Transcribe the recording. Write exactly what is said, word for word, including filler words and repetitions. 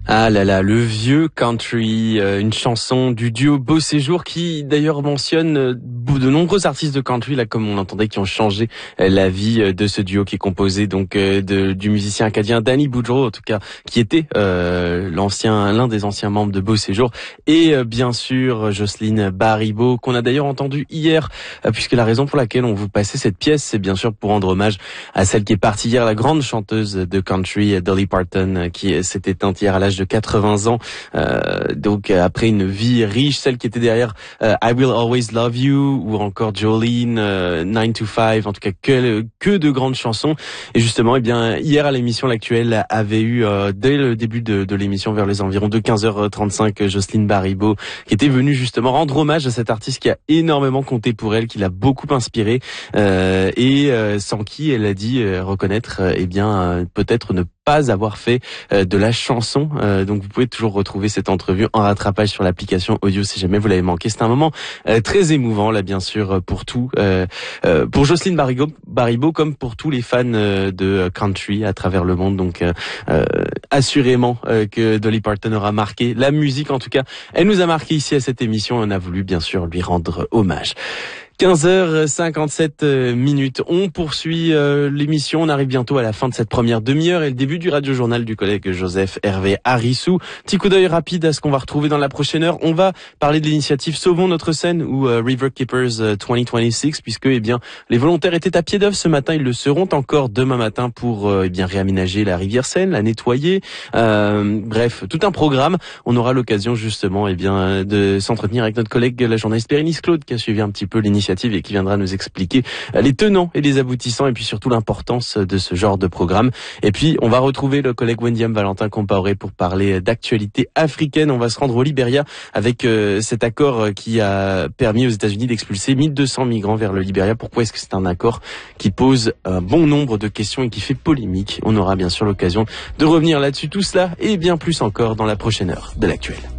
Ah là là, le vieux country, euh, une chanson du duo Beau Séjour qui d'ailleurs mentionne euh, de nombreux artistes de country, là comme on l'entendait, qui ont changé euh, la vie euh, de ce duo qui est composé donc euh, de, du musicien acadien Danny Boudreau, en tout cas qui était euh, l'ancien, l'un des anciens membres de Beau Séjour, et euh, bien sûr Jocelyne Baribeau qu'on a d'ailleurs entendu hier, euh, puisque la raison pour laquelle on vous passait cette pièce, c'est bien sûr pour rendre hommage à celle qui est partie hier, la grande chanteuse de country Dolly Parton, euh, qui s'est éteinte hier à l'âge de quatre-vingts ans, euh, donc euh, après une vie riche, celle qui était derrière euh, I Will Always Love You ou encore Jolene, euh, nine to five, en tout cas que que de grandes chansons. Et justement, eh bien hier à l'émission L'Actuelle avait eu euh, dès le début de, de l'émission, vers les environs de quinze heures trente-cinq, Jocelyne Baribeau qui était venue justement rendre hommage à cet artiste qui a énormément compté pour elle, qui l'a beaucoup inspirée, euh, et euh, sans qui elle a dit euh, reconnaître euh, eh bien euh, peut-être ne pas avoir fait euh, de la chanson. Euh, donc vous pouvez toujours retrouver cette entrevue en rattrapage sur l'application audio si jamais vous l'avez manqué. C'est un moment euh, très émouvant là, bien sûr, pour tout, euh, euh, pour Jocelyne Baribeau, Baribeau comme pour tous les fans euh, de country à travers le monde. Donc euh, euh, assurément euh, que Dolly Parton aura marqué la musique. En tout cas, elle nous a marqué ici à cette émission et on a voulu bien sûr lui rendre hommage. quinze heures cinquante-sept minutes. On poursuit euh, l'émission. On arrive bientôt à la fin de cette première demi-heure et le début du radio-journal du collègue Joseph Hervé Harissou. Petit coup d'œil rapide à ce qu'on va retrouver dans la prochaine heure. On va parler de l'initiative Sauvons notre Seine ou euh, River Keepers euh, vingt vingt-six, puisque eh bien les volontaires étaient à pied d'œuvre ce matin. Ils le seront encore demain matin pour euh, eh bien réaménager la rivière Seine, la nettoyer. Euh, bref, tout un programme. On aura l'occasion justement eh bien de s'entretenir avec notre collègue la journaliste Bérénice Claude qui a suivi un petit peu l'initiative et qui viendra nous expliquer les tenants et les aboutissants et puis surtout l'importance de ce genre de programme. Et puis on va retrouver le collègue Wendiam Valentin Compaoré pour parler d'actualité africaine. On va se rendre au Libéria avec euh, cet accord qui a permis aux États-Unis d'expulser mille deux cents migrants vers le Libéria. Pourquoi est-ce que c'est un accord qui pose un bon nombre de questions et qui fait polémique? On aura bien sûr l'occasion de revenir là-dessus, tout cela et bien plus encore dans la prochaine heure de l'Actuel.